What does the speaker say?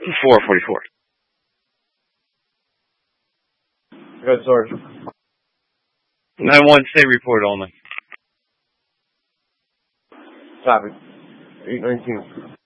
444. Good, Sarge. 9-1, state report only. Copy. 819.